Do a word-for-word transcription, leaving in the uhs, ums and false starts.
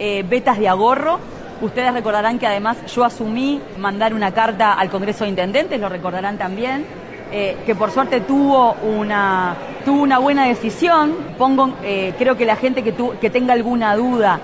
eh, vetas de agorro. Ustedes recordarán que además yo asumí mandar una carta al Congreso de Intendentes, lo recordarán también, eh, que por suerte tuvo una, tuvo una buena decisión. Pongo, eh, creo que la gente que, tu, que tenga alguna duda